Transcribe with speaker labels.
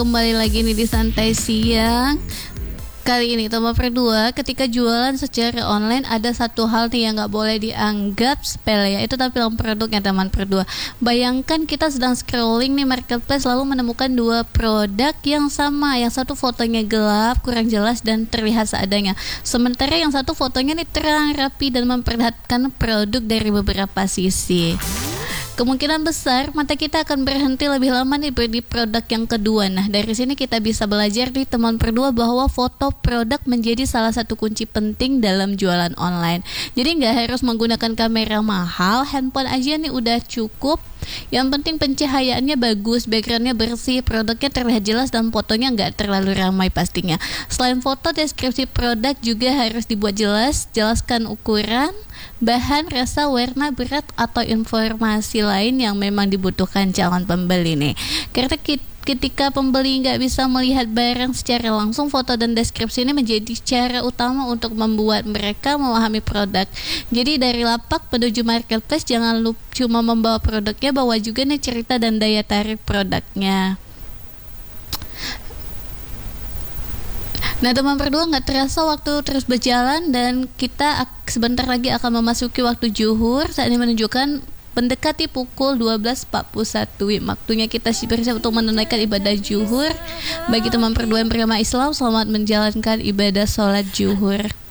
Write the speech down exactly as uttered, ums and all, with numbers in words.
Speaker 1: Kembali lagi nih di Santai Siang. Kali ini tema kedua, ketika jualan secara online ada satu hal nih yang gak boleh dianggap sepele, yaitu tampilan produknya teman berdua. Bayangkan kita sedang scrolling nih marketplace lalu menemukan dua produk yang sama. Yang satu fotonya gelap, kurang jelas dan terlihat seadanya. Sementara yang satu fotonya nih terang, rapi dan memperlihatkan produk dari beberapa sisi. Kemungkinan besar mata kita akan berhenti lebih lama nih di produk yang kedua. Nah, dari sini kita bisa belajar di teman berdua bahwa foto produk menjadi salah satu kunci penting dalam jualan online. Jadi nggak harus menggunakan kamera mahal, handphone aja nih udah cukup. Yang penting pencahayaannya bagus, backgroundnya bersih, produknya terlihat jelas dan fotonya nggak terlalu ramai pastinya. Selain foto, deskripsi produk juga harus dibuat jelas, jelaskan ukuran, bahan, rasa, warna, berat, atau informasi lain yang memang dibutuhkan calon pembeli nih. Karena ketika pembeli nggak bisa melihat barang secara langsung, foto dan deskripsi ini menjadi cara utama untuk membuat mereka memahami produk. Jadi dari lapak menuju marketplace, jangan lupa cuma membawa produknya, bawa juga nih cerita dan daya tarik produknya. Nah teman berdua, nggak terasa waktu terus berjalan dan kita sebentar lagi akan memasuki waktu zuhur. Saat ini menunjukkan mendekati pukul dua belas empat puluh satu. Waktunya kita bersiap untuk menunaikan ibadah zuhur. Bagi teman berdua yang beragama Islam, selamat menjalankan ibadah sholat zuhur.